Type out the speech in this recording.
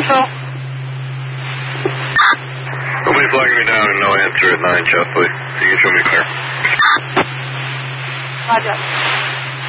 info? Nobody's logging me down and no answer at 9, Jeff, please. So you can show me clear. Roger.